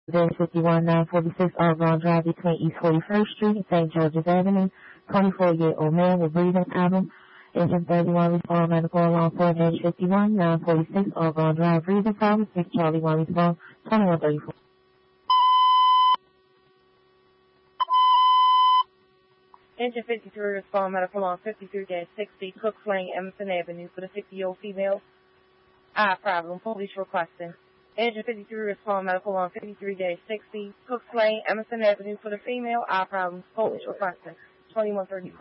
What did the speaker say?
Dash 51 946 Argonne Drive between East 41st Street and St. George's Avenue. 24-year-old man with breathing problem. Engine 31 respond medical alarm 4 Dash 51 946 Argonne Drive breathing problem. 6 Charlie 1 respond 2134. Engine 53 respond medical alarm 53-60 Cooks Lane, Emerson Avenue for the 60-year-old female. Eye problem. Police requesting. Engine 53 respond medical alarm 53-60 Cooks Lane, Emerson Avenue for the female. Eye problems. Police requesting. 2134.